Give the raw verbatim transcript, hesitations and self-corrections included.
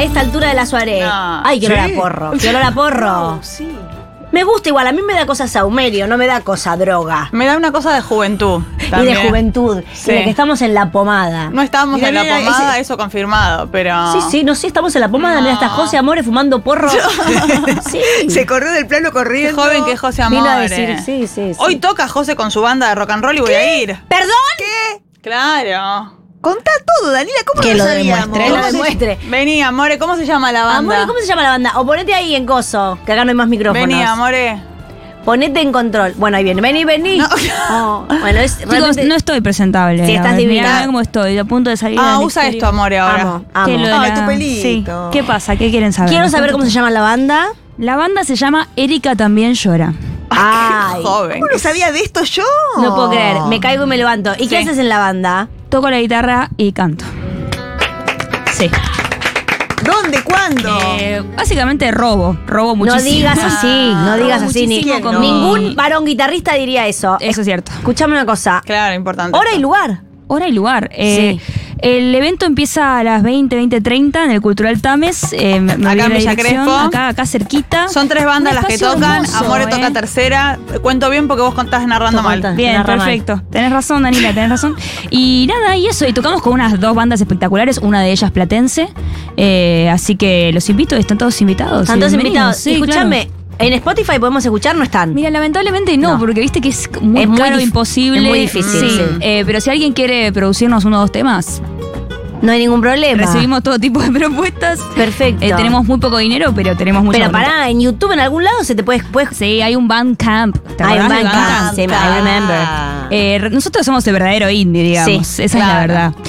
esta altura de la Suárez. No. Ay, qué ¿Sí? olor a porro. Qué olor a porro. Sí. Me gusta igual, a mí me da cosa saumerio, no me da cosa droga. Me da una cosa de juventud. Y también. de juventud. Sí. Y de que estamos en la pomada. No estábamos Mira, en la mira, pomada, ese- eso confirmado, pero. Sí, sí, no, sí, estamos en la pomada. No. Mira, está José Amore fumando porro. Sí. Se corrió del plano Qué corriendo. joven que es José Vino a Amore. decir, sí, sí, sí. Hoy toca José con su banda de rock and roll y voy a ir. ¿Perdón? ¿Qué? Claro. Contá todo, Daniela, ¿cómo Que no lo sabíamos? demuestre, que lo demuestre. Vení, Amore, ¿cómo se llama la banda? Amore, ¿cómo se llama la banda? O ponete ahí en coso, que acá no hay más micrófonos. Vení, Amore. Ponete en control. Bueno, ahí viene. Vení, vení. No. Oh, bueno, es Chicos, realmente- no estoy presentable. Sí, estás A ver, divina. Mirá cómo estoy, a punto de salir Ah, al usa exterior. esto, Amore, ahora. Amo, amo. ¿Qué, lo de Ay, la- tu pelito. Sí. ¿Qué pasa? ¿Qué quieren saber? Quiero saber cómo se llama la banda. La banda se llama Erika También Llora. Ay, Joven. ¿Cómo no sabía de esto yo? no puedo creer. Me caigo y me levanto. ¿Y qué Sí. haces en la banda? Toco la guitarra y canto. Sí. ¿Dónde? ¿Cuándo? Eh, básicamente robo, robo muchísimo. No digas así, no digas no, así. Ni, muchísimo con ningún mi- varón guitarrista diría eso. Eso es cierto. Escúchame una cosa. Claro, importante. Hora y lugar. Hora y lugar. Eh, El evento empieza a las veinte, veinte treinta en el Cultural Tames. Eh, me- me Acá olvidé en la Villa dirección, Crespo. Acá, acá cerquita. Son tres bandas Un las que espacio tocan. hermoso, Amore eh. toca tercera. Cuento bien porque vos contás narrando Tú mal. contás. Bien, Narra mal. perfecto. Tenés razón, Danila, tenés razón. Y nada, y eso, y tocamos con unas dos bandas espectaculares, una de ellas platense. Eh, así que los invito, están todos invitados. Están todos bienvenidos. invitados. Sí, Escúchame, claro. en Spotify podemos escuchar, no están. Mira, lamentablemente no, No. porque viste que es muy Es muy caro, dif- imposible. es muy difícil, Sí, sí. eh, pero si alguien quiere producirnos uno o dos temas, No hay ningún problema. recibimos todo tipo de propuestas. Perfecto. Eh, tenemos muy poco dinero, pero tenemos mucha Pero voluntad. pará, en YouTube en algún lado se te puede. puedes- Sí, hay un Bandcamp. ¿Te Hay un acordás del Bandcamp, sí, I remember. Eh, re- nosotros somos el verdadero indie, digamos. Sí, Esa es la claro. verdad.